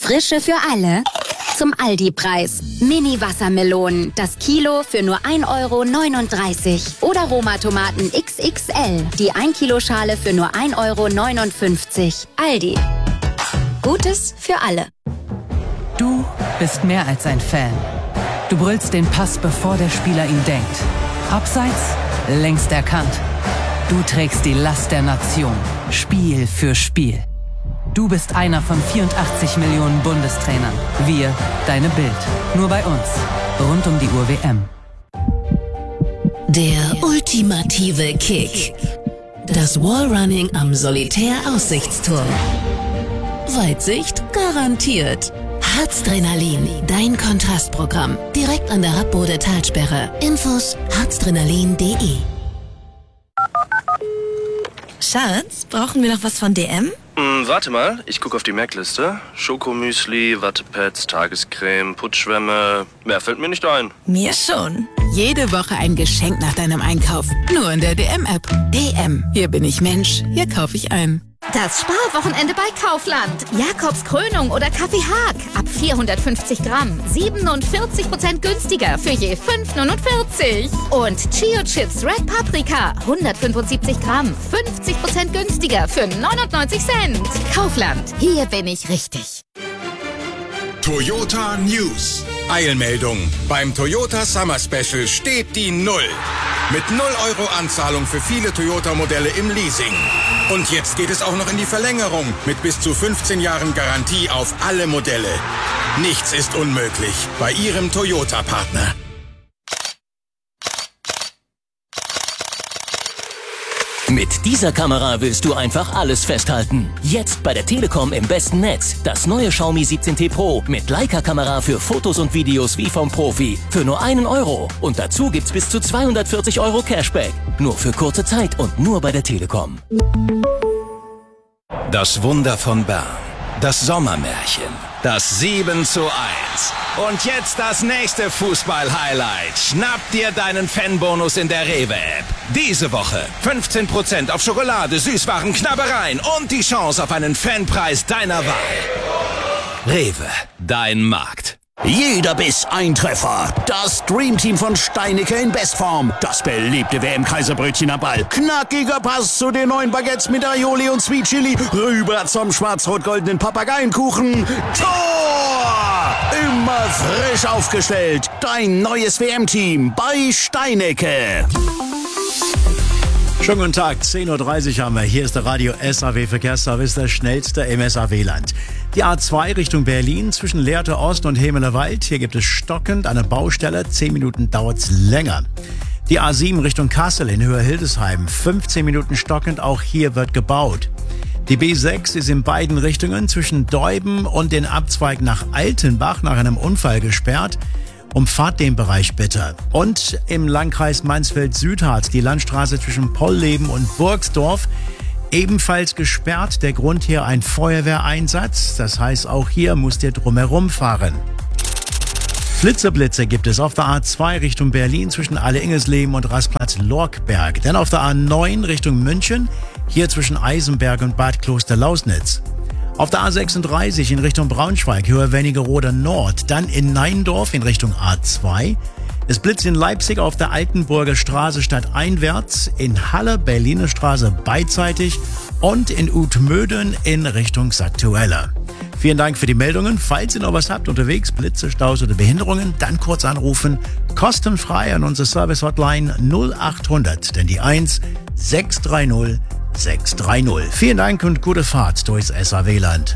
Frische für alle zum Aldi-Preis. Mini-Wassermelonen, das Kilo für nur 1,39 € oder Roma-Tomaten XXL, die 1 Kilo Schale für nur 1,59 €. Aldi. Gutes für alle. Du bist mehr als ein Fan. Du brüllst den Pass, bevor der Spieler ihn denkt. Abseits, längst erkannt. Du trägst die Last der Nation, Spiel für Spiel. Du bist einer von 84 Millionen Bundestrainern. Wir, deine Bild. Nur bei uns. Rund um die Uhr WM. Der ultimative Kick. Das Wallrunning am Solitär-Aussichtsturm. Weitsicht garantiert. Harzdrenalin, dein Kontrastprogramm. Direkt an der Habbode-Talsperre. Infos harzdrenalin.de. Schatz, brauchen wir noch was von DM? Warte mal, ich gucke auf die Merkliste. Schokomüsli, Wattepads, Tagescreme, Putzschwämme. Mehr fällt mir nicht ein. Mir schon. Jede Woche ein Geschenk nach deinem Einkauf. Nur in der DM-App. DM. Hier bin ich Mensch. Hier kaufe ich ein. Das Sparwochenende bei Kaufland. Jakobs Krönung oder Kaffee Haag. Ab 450 Gramm. 47% günstiger für je 5,49. Und Chio Chips Red Paprika. 175 Gramm. 50% günstiger für 99 Cent. Kaufland. Hier bin ich richtig. Toyota News. Eilmeldung. Beim Toyota Summer Special steht die Null. Mit 0 € Anzahlung für viele Toyota-Modelle im Leasing. Und jetzt geht es auch noch in die Verlängerung mit bis zu 15 Jahren Garantie auf alle Modelle. Nichts ist unmöglich bei Ihrem Toyota-Partner. Mit dieser Kamera willst du einfach alles festhalten. Jetzt bei der Telekom im besten Netz. Das neue Xiaomi 17T Pro mit Leica-Kamera für Fotos und Videos wie vom Profi. Für nur 1 €. Und dazu gibt's bis zu 240 € Cashback. Nur für kurze Zeit und nur bei der Telekom. Das Wunder von Bern. Das Sommermärchen. Das 7:1. Und jetzt das nächste Fußball-Highlight. Schnapp dir deinen Fanbonus in der Rewe-App. Diese Woche 15% auf Schokolade, Süßwaren, Knabbereien und die Chance auf einen Fanpreis deiner Wahl. Rewe, dein Markt. Jeder Biss ein Treffer. Das Dreamteam von Steinicke in Bestform. Das beliebte WM-Kaiserbrötchen am Ball. Knackiger Pass zu den neuen Baguettes mit Aioli und Sweet Chili. Rüber zum schwarz-rot-goldenen Papageienkuchen. Tor! Immer frisch aufgestellt. Dein neues WM-Team bei Steinicke. Schönen guten Tag, 10:30 Uhr haben wir. Hier ist der Radio SAW Verkehrsservice, der schnellste im SAW-Land. Die A2 Richtung Berlin zwischen Lehrte Ost und Hemelerwald. Hier gibt es stockend eine Baustelle. 10 Minuten dauert's länger. Die A7 Richtung Kassel in Höhe Hildesheim. 15 Minuten stockend. Auch hier wird gebaut. Die B6 ist in beiden Richtungen zwischen Deuben und den Abzweig nach Altenbach nach einem Unfall gesperrt. Umfahrt den Bereich bitte. Und im Landkreis Mansfeld-Südharz die Landstraße zwischen Polleben und Burgsdorf ebenfalls gesperrt. Der Grund hier ein Feuerwehreinsatz. Das heißt, auch hier müsst ihr drumherum fahren. Flitzeblitze gibt es auf der A2 Richtung Berlin zwischen Alle-Ingesleben und Rastplatz-Lorkberg. Dann auf der A9 Richtung München, hier zwischen Eisenberg und Bad Kloster-Lausnitz. Auf der A36 in Richtung Braunschweig, Höhe Wernigerode Nord. Dann in Neindorf in Richtung A2. Es blitzt in Leipzig auf der Altenburger Straße stadteinwärts, in Halle, Berliner Straße beidseitig und in Utmöden in Richtung Saktuella. Vielen Dank für die Meldungen. Falls ihr noch was habt unterwegs, Blitze, Staus oder Behinderungen, dann kurz anrufen. Kostenfrei an unsere Service-Hotline 0800, denn die 1 630 630. Vielen Dank und gute Fahrt durchs SAW-Land.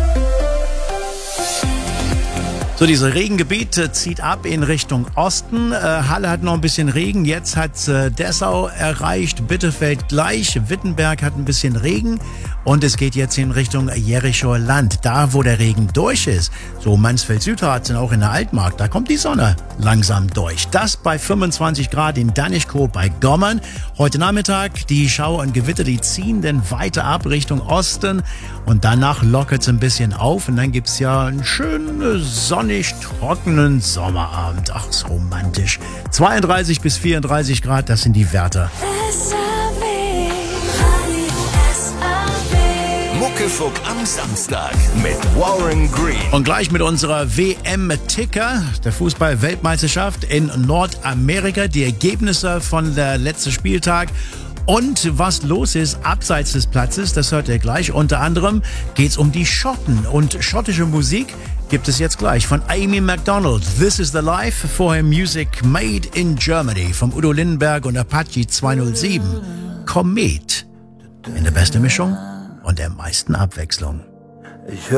So, dieses Regengebiet zieht ab in Richtung Osten. Halle hat noch ein bisschen Regen. Jetzt hat Dessau erreicht. Bitterfeld gleich. Wittenberg hat ein bisschen Regen. Und es geht jetzt in Richtung Jerichoer Land. Da, wo der Regen durch ist. So Mansfeld-Südharz und auch in der Altmark. Da kommt die Sonne langsam durch. Das bei 25 Grad in Danischkow bei Gommern. Heute Nachmittag die Schauer und Gewitter, die ziehen dann weiter ab Richtung Osten. Und danach lockert es ein bisschen auf. Und dann gibt's ja einen schönen sonnig trockenen Sommerabend. Ach, so romantisch. 32 bis 34 Grad, das sind die Werte. Mucke Muckefuck am Samstag mit Warren Green. Und gleich mit unserer WM-Ticker, der Fußball-Weltmeisterschaft in Nordamerika, die Ergebnisse von der letzten Spieltag und was los ist abseits des Platzes, das hört ihr gleich. Unter anderem geht's um die Schotten und schottische Musik gibt es jetzt gleich von Amy Macdonald. This is the Life, vorher Music Made in Germany vom Udo Lindenberg und Apache 207. Komet in der besten Mischung und der meisten Abwechslung.